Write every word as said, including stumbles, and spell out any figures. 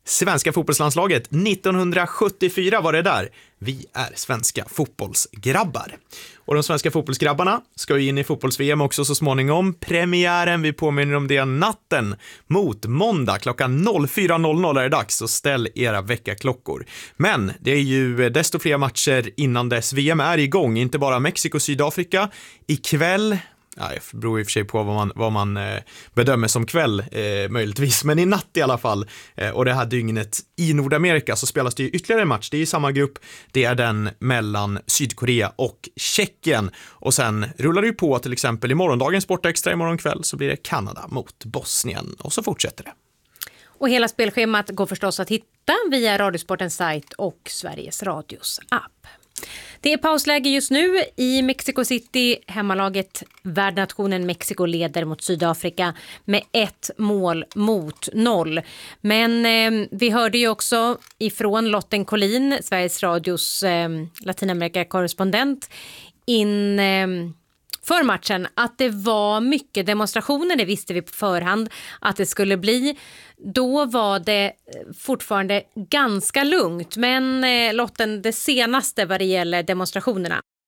svenska fotbollslandslaget. nittonhundrasjuttiofyra var det där. Vi är svenska fotbollsgrabbar. Och de svenska fotbollsgrabbarna ska ju in i fotbolls-V M också så småningom. Premiären, vi påminner om det, natten mot måndag klockan fyra noll noll är det dags, så ställ era väckarklockor. Men det är ju desto fler matcher innan dess V M är igång, inte bara Mexiko och Sydafrika. Ikväll, ja, det beror i och för sig på vad man, vad man eh, bedömer som kväll eh, möjligtvis, men i natt i alla fall, eh, och det här dygnet i Nordamerika så spelas det ju ytterligare en match, det är i samma grupp, det är den mellan Sydkorea och Tjeckien, och sen rullar det ju på till exempel i morgondagens Sportextra imorgon kväll så blir det Kanada mot Bosnien, och så fortsätter det. Och hela spelschemat går förstås att hitta via Radiosportens sajt och Sveriges Radios app. Det är pausläge just nu i Mexico City. Hemmalaget värdnationen Mexiko leder mot Sydafrika med ett mål mot noll. Men eh, vi hörde ju också ifrån Lotten Collin, Sveriges Radios eh, Latinamerika-korrespondent, in... Eh, för matchen att det var mycket demonstrationer, det visste vi på förhand att det skulle bli. Då var det fortfarande ganska lugnt, men Lotten, det senaste vad det gäller demonstrationerna.